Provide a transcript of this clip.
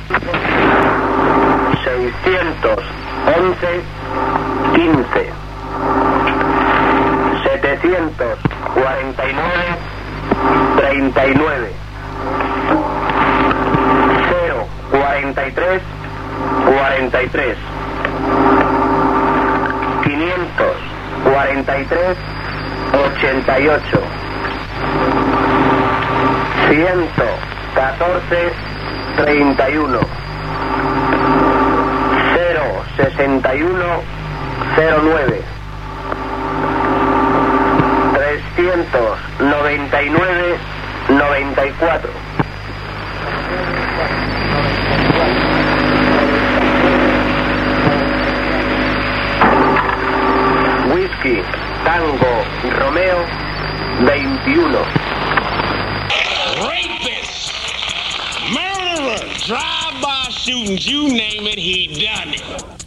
611, 15. 749, 39. 043, 43. 543, 88. 114, 31. 061, 09. 399, 94. Whisky, Tango, Romeo, 21. Rapist, murderer, drive-by shootings, you name it, he done it.